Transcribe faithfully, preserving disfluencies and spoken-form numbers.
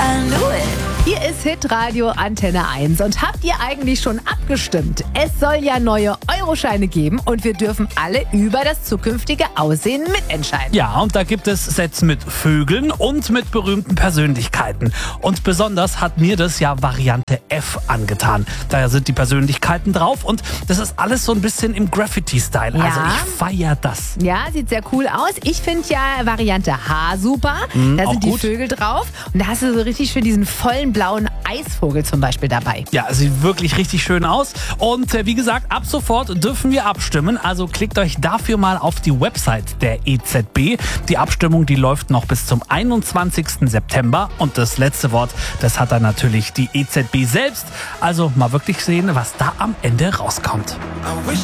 Hier ist Hitradio Antenne eins und habt ihr eigentlich schon abgestimmt? Es soll ja neue Euroscheine geben und wir dürfen alle über das zukünftige Aussehen mitentscheiden. Ja, und da gibt es Sets mit Vögeln und mit berühmten Persönlichkeiten. Und besonders hat mir das ja Variante F angetan. Da sind die Persönlichkeiten drauf und das ist alles so ein bisschen im Graffiti-Style. Ja. Also ich feiere das. Ja, sieht sehr cool aus. Ich finde ja Variante H super. Mhm, da auch sind die gut. Vögel drauf und da hast du so richtig schön diesen vollen blauen Eisvogel zum Beispiel dabei. Ja, sieht wirklich richtig schön aus. Und äh, wie gesagt, ab sofort dürfen wir abstimmen. Also klickt euch dafür mal auf die Website der E Z B. Die Abstimmung, die läuft noch bis zum einundzwanzigsten September. Und das letzte Wort, das hat dann natürlich die E Z B selbst. Also mal wirklich sehen, was da am Ende rauskommt.